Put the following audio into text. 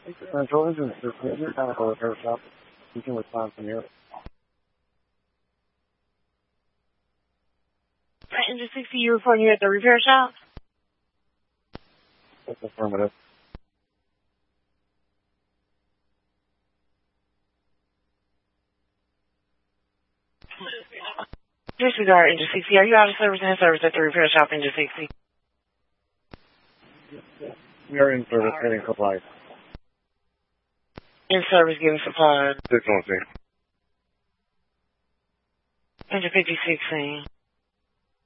Central Engine Assist, if you're kind of a repair shop, you can respond from here. Engine 60, you reporting here at the repair shop? That's affirmative. Disregard Engine 60. Are you out of service and in service at the repair shop, Engine 60? We are in service, getting supplies. In service, getting supplies. 616. Engine 5016.